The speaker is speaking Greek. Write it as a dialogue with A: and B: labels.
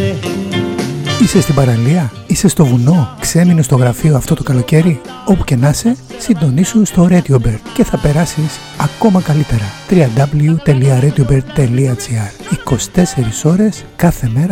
A: Είσαι στην παραλία, είσαι στο βουνό, ξέμεινε στο γραφείο αυτό το καλοκαίρι. Όπου και να είσαι, συντονίσου στο Radio Bird και θα περάσεις ακόμα καλύτερα. www.radiobird.gr 24 ώρες κάθε μέρα